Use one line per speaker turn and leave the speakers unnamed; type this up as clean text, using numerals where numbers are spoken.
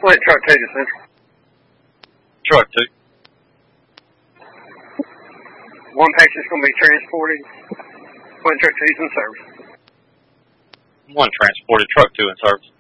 Wait, truck 2 to Central.
Truck 2.
One patient's going to be transported. One truck 2's in service.
One transported, truck 2 in service.